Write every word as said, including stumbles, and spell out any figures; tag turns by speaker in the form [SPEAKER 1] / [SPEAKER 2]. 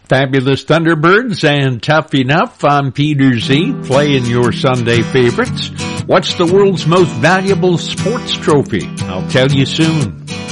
[SPEAKER 1] Fabulous Thunderbirds and Tough Enough. I'm Peter Z, playing your Sunday favorites. What's the world's most valuable sports trophy? I'll tell you soon.